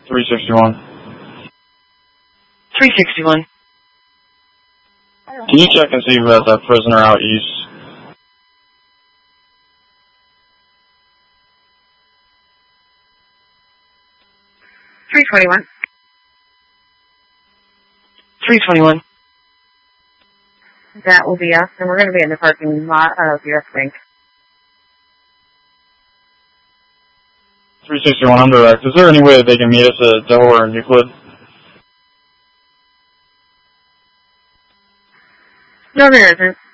361. 361. Can you check and see who has that prisoner out east? $321. $321. That will be us, and we're going to be in the parking lot of US Bank. 361, I'm direct. Is there any way that they can meet us at Delaware and Euclid? No, there isn't.